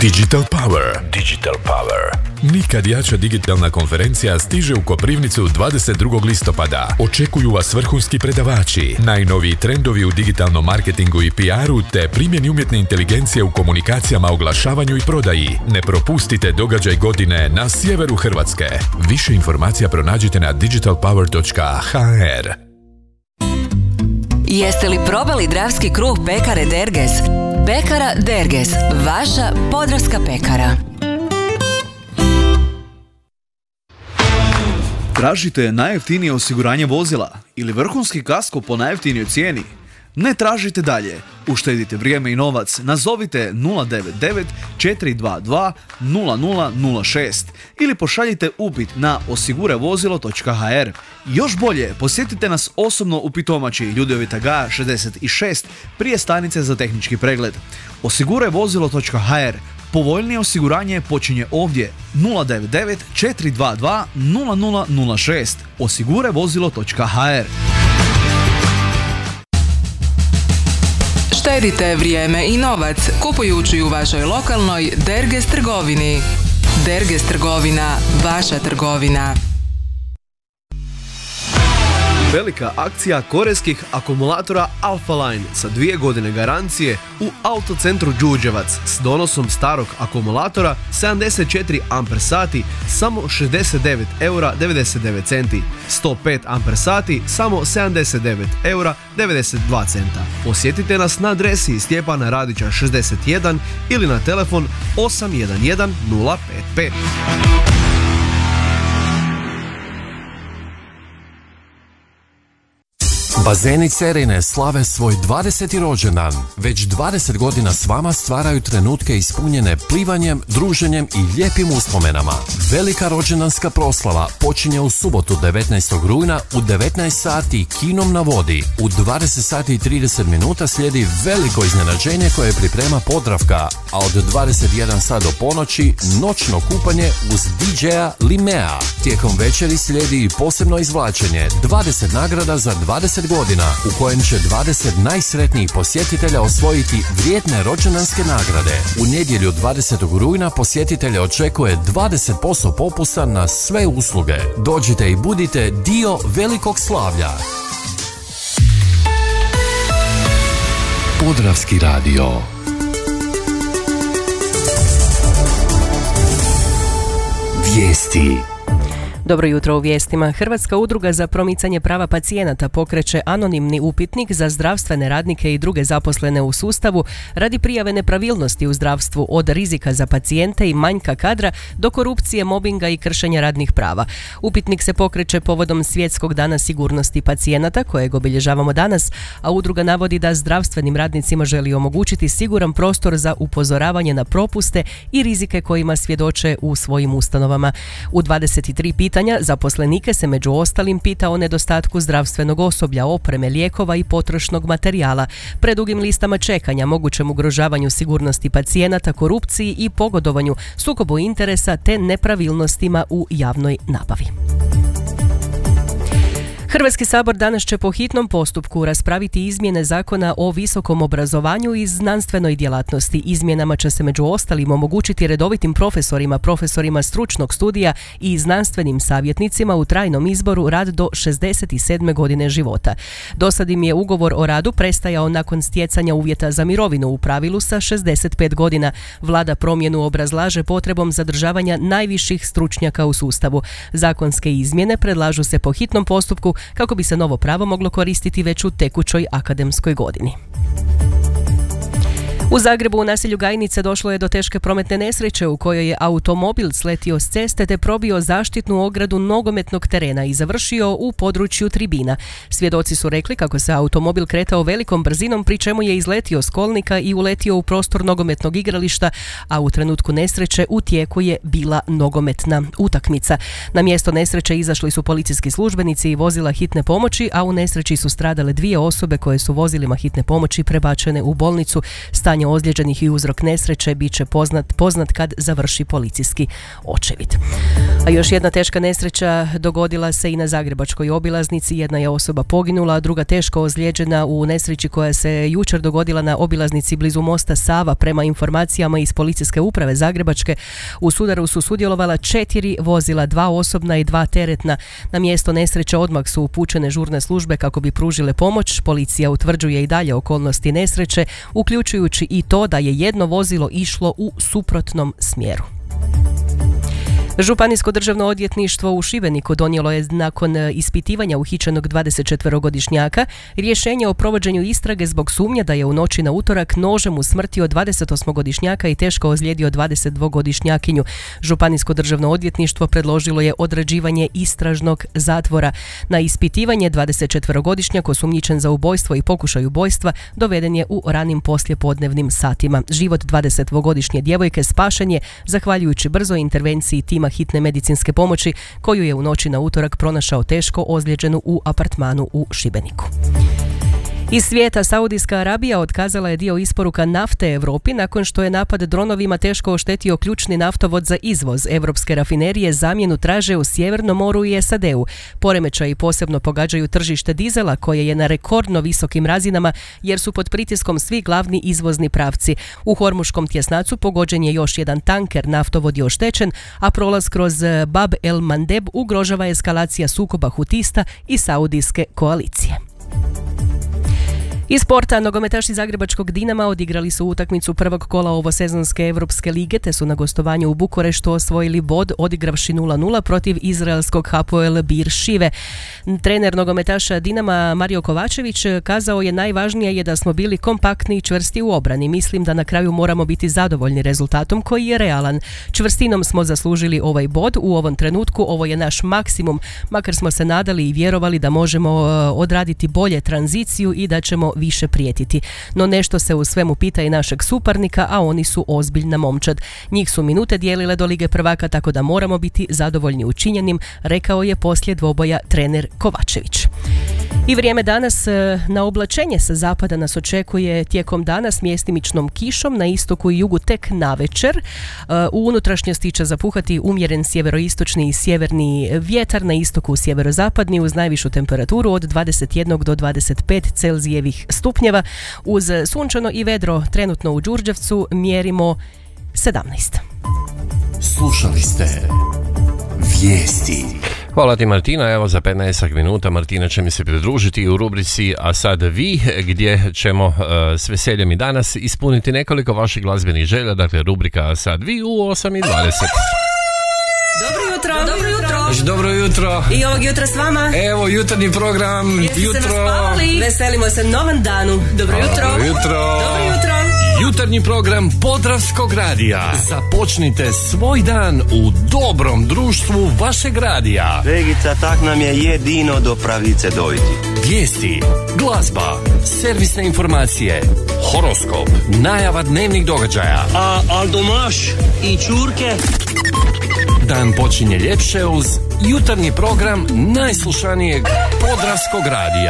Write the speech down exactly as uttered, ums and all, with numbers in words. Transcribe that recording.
Digital Power. Digital Power. Nikad jača digitalna konferencija stiže u Koprivnicu dvadeset drugog listopada. Očekuju vas vrhunski predavači, najnoviji trendovi u digitalnom marketingu i P R-u te primjeni umjetne inteligencije u komunikacijama, oglašavanju i prodaji. Ne propustite događaj godine na sjeveru Hrvatske. Više informacija pronađite na digital power dot h r. Jeste li probali dravski kruh pekare Derges? Pekara Derges, vaša podravska pekara. Tražite najjeftinije osiguranje vozila ili vrhunski kasko po najjeftinijoj cijeni? Ne tražite dalje. Uštedite vrijeme i novac. Nazovite nula devet devet četiri dva dva nula nula nula šest ili pošaljite upit na osigurevozilo dot h r. Još bolje, posjetite nas osobno u Pitomači, Ljudevita Gaja šezdeset šest, prije stanice za tehnički pregled. osigurevozilo dot h r. Povoljnije osiguranje počinje ovdje. nula devet devet četiri dva dva nula nula nula šest. osigurevozilo dot h r. Štedite vrijeme i novac kupujući u vašoj lokalnoj Derges trgovini. Derges trgovina, vaša trgovina. Velika akcija korejskih akumulatora Alpha Line sa dvije godine garancije u autocentru Đurđevac s donosom starog akumulatora sedamdeset četiri amper sati samo šezdeset devet eura devedeset devet centi, sto pet amper sati samo sedamdeset devet eura devedeset dva centa. Posjetite nas na adresi Stjepana Radića šezdeset jedan ili na telefon osam jedan jedan nula pet pet. Bazeni Cerine slave svoj dvadeseti rođendan. Već dvadeset godina s vama stvaraju trenutke ispunjene plivanjem, druženjem i lijepim uspomenama. Velika rođendanska proslava počinje u subotu devetnaestog rujna u devetnaest sati kinom na vodi. U dvadeset sati i trideset minuta slijedi veliko iznenađenje koje priprema Podravka, a od dvadeset jedan sat do ponoći noćno kupanje uz D J-a Limea. Tijekom večeri slijedi i posebno izvlačenje, dvadeset nagrada za dvadeset godina, u kojem će dvadeset najsretnijih posjetitelja osvojiti vrijedne rođendanske nagrade. U nedjelju dvadesetog rujna posjetitelja očekuje dvadeset posto popusta na sve usluge. Dođite i budite dio velikog slavlja. Podravski radio. Vijesti. Dobro jutro u vijestima. Hrvatska udruga za promicanje prava pacijenata pokreće anonimni upitnik za zdravstvene radnike i druge zaposlene u sustavu radi prijave nepravilnosti u zdravstvu, od rizika za pacijente i manjka kadra do korupcije, mobinga i kršenja radnih prava. Upitnik se pokreće povodom Svjetskog dana sigurnosti pacijenata kojeg obilježavamo danas, a udruga navodi da zdravstvenim radnicima želi omogućiti siguran prostor za upozoravanje na propuste i rizike kojima svjedoče u svojim ustanovama. U dvadeset tri pitanja zaposlenike se među ostalim pita o nedostatku zdravstvenog osoblja, opreme, lijekova i potrošnog materijala, predugim listama čekanja, mogućem ugrožavanju sigurnosti pacijenata, korupciji i pogodovanju, sukobu interesa te nepravilnostima u javnoj nabavi. Hrvatski sabor danas će po hitnom postupku raspraviti izmjene Zakona o visokom obrazovanju i znanstvenoj djelatnosti. Izmjenama će se među ostalim omogućiti redovitim profesorima, profesorima stručnog studija i znanstvenim savjetnicima u trajnom izboru rad do šezdeset sedme godine života. Dosad im je ugovor o radu prestajao nakon stjecanja uvjeta za mirovinu, u pravilu sa šezdeset pet godina. Vlada promjenu obrazlaže potrebom zadržavanja najviših stručnjaka u sustavu. Zakonske izmjene predlažu se po hitnom postupku kako bi se novo pravo moglo koristiti već u tekućoj akademskoj godini. U Zagrebu u naselju Gajnice došlo je do teške prometne nesreće u kojoj je automobil sletio s ceste te probio zaštitnu ogradu nogometnog terena i završio u području tribina. Svjedoci su rekli kako se automobil kretao velikom brzinom, pri čemu je izletio s kolnika i uletio u prostor nogometnog igrališta, a u trenutku nesreće u tijeku je bila nogometna utakmica. Na mjesto nesreće izašli su policijski službenici i vozila hitne pomoći, a u nesreći su stradale dvije osobe koje su vozilima hitne pomoći prebačene u bolnicu. Stanje stanje ozlijeđenih i uzrok nesreće bit će poznat, poznat kad završi policijski očevid. A još jedna teška nesreća dogodila se i na zagrebačkoj obilaznici. Jedna je osoba poginula, a druga teško ozlijeđena u nesreći koja se jučer dogodila na obilaznici blizu mosta Sava. Prema informacijama iz policijske uprave Zagrebačke, u sudaru su sudjelovala četiri vozila, dva osobna i dva teretna. Na mjesto nesreće odmah su upućene žurne službe kako bi pružile pomoć. Policija utvrđuje i dalje okolnosti nesreće, uključujući i to da je jedno vozilo išlo u suprotnom smjeru. Županijsko državno odvjetništvo u Šibeniku donijelo je nakon ispitivanja uhićenog dvadesetčetverogodišnjaka rješenje o provođenju istrage zbog sumnje da je u noći na utorak nožem usmrtio dvadesetosmogodišnjaka i teško ozlijedio dvadesetdvogodišnjakinju. Županijsko državno odvjetništvo predložilo je određivanje istražnog zatvora. Na ispitivanje dvadesetčetverogodišnjak osumnjičen za ubojstvo i pokušaj ubojstva doveden je u ranim poslijepodnevnim satima. Život dvadesetdvogodišnje djevojke spašen je zahvaljujući brzoj intervenciji tima hitne medicinske pomoći koju je u noći na utorak pronašao teško ozlijeđenu u apartmanu u Šibeniku. Iz svijeta, Saudijska Arabija otkazala je dio isporuka nafte Europi nakon što je napad dronovima teško oštetio ključni naftovod za izvoz. Europske rafinerije zamjenu traže u Sjevernom moru i S A D-u. Poremećaji posebno pogađaju tržište dizela koje je na rekordno visokim razinama jer su pod pritiskom svi glavni izvozni pravci. U Hormuškom tjesnacu pogođen je još jedan tanker, naftovod je oštećen, a prolaz kroz Bab el Mandeb ugrožava eskalacija sukoba hutista i saudijske koalicije. Iz sporta, nogometaši zagrebačkog Dinama odigrali su utakmicu prvog kola ovosezonske Europske lige te su na gostovanju u Bukureštu osvojili bod odigravši nula nula protiv izraelskog Hapoel Bir Šive. Trener nogometaša Dinama Mario Kovačević kazao je najvažnije je da smo bili kompaktni i čvrsti u obrani. Mislim da na kraju moramo biti zadovoljni rezultatom koji je realan. Čvrstinom smo zaslužili ovaj bod. U ovom trenutku ovo je naš maksimum, makar smo se nadali i vjerovali da možemo odraditi bolje tranziciju i da ćemo više prijetiti. No nešto se u svemu pita i našeg suparnika, a oni su ozbiljna momčad. Njih su minute dijelile do Lige prvaka, tako da moramo biti zadovoljni učinjenim, rekao je poslije dvoboja trener Kovačević. I vrijeme danas, na oblačenje sa zapada nas očekuje tijekom dana s mjestimičnom kišom, na istoku i jugu tek navečer. U unutrašnjosti će zapuhati umjeren sjeveroistočni i sjeverni vjetar, na istoku sjeverozapadni uz najvišu temperaturu od dvadeset jedan do dvadeset pet Celzijevih stupnjeva. Uz sunčano i vedro trenutno u Đurđevcu mjerimo sedamnaest. Slušali ste vijesti. Hvala ti Martina, evo za petnaest minuta Martina će mi se pridružiti u rubrici A sad vi, gdje ćemo uh, s veseljem i danas ispuniti nekoliko vaših glazbenih želja, dakle rubrika A sad vi u osam i dvadeset. Dobro jutro, dobro jutro. Znači, dobro jutro. I ovog jutra s vama. Evo jutarnji program. Jeste jutro. se naspavali? Veselimo se novom danu. Dobro jutro. Dobro jutro. Dobro jutro. Jutarnji program Podravskog radija. Započnite svoj dan u dobrom društvu vašeg radija. Vegica, tak nam je jedino do pravice dojti. Vijesti, glazba, servisne informacije, horoskop, najava dnevnih događaja. A Aldomaš i čurke? Dan počinje ljepše uz jutarnji program najslušanijeg Podravskog radija.